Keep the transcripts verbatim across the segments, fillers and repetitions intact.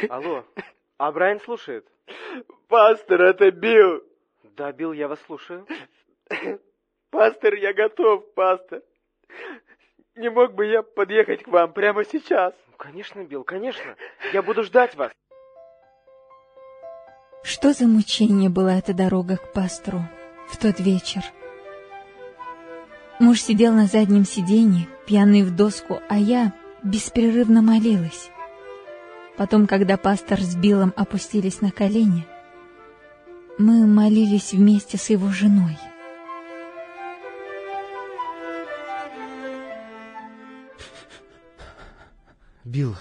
Алло, а Брайан слушает? Пастор, это Билл. Да, Билл, я вас слушаю. Пастор, я готов, пастор. Не мог бы я подъехать к вам прямо сейчас? Ну, конечно, Билл, конечно. Я буду ждать вас. Что за мучение была эта дорога к пастору в тот вечер? Муж сидел на заднем сиденье, пьяный в доску, а я беспрерывно молилась. Потом, когда пастор с Биллом опустились на колени, мы молились вместе с его женой. Билл,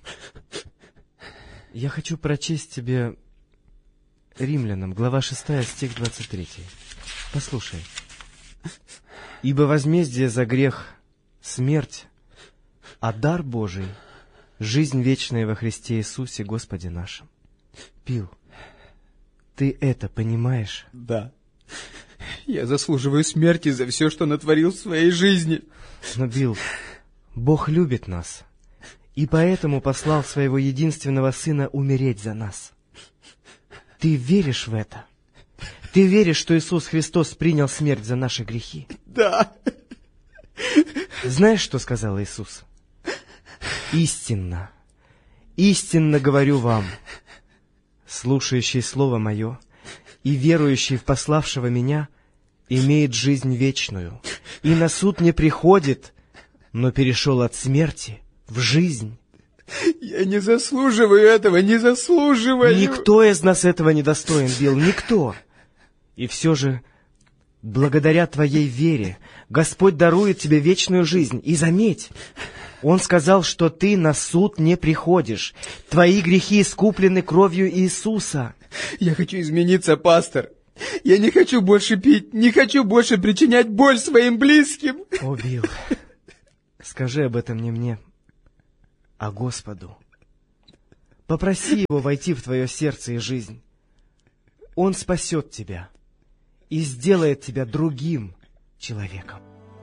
я хочу прочесть тебе Римлянам, глава шестая, стих двадцать третий. Послушай. «Ибо возмездие за грех — смерть, а дар Божий — жизнь вечная во Христе Иисусе Господе нашим». Билл, ты это понимаешь? Да. Я заслуживаю смерти за все, что натворил в своей жизни. Но, Билл, Бог любит нас, и поэтому послал своего единственного Сына умереть за нас. Ты веришь в это? Ты веришь, что Иисус Христос принял смерть за наши грехи? Да. Знаешь, что сказал Иисус? Истинно, истинно говорю вам, слушающий Слово Мое и верующий в пославшего Меня имеет жизнь вечную, и на суд не приходит, но перешел от смерти в жизнь. Я не заслуживаю этого, не заслуживаю. Никто из нас этого не достоин, Билл, никто. И все же, благодаря твоей вере, Господь дарует тебе вечную жизнь. И заметь, Он сказал, что ты на суд не приходишь. Твои грехи искуплены кровью Иисуса. Я хочу измениться, пастор. Я не хочу больше пить, не хочу больше причинять боль своим близким. О, Билл, скажи об этом не мне, а Господу. Попроси Его войти в твое сердце и жизнь. Он спасет тебя и сделает тебя другим человеком.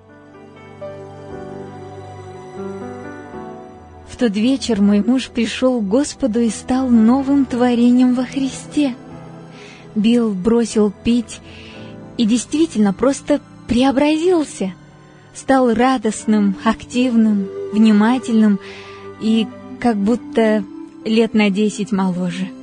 В тот вечер мой муж пришел к Господу и стал новым творением во Христе. Билл бросил пить и действительно просто преобразился. Стал радостным, активным, внимательным и как будто лет на десять моложе.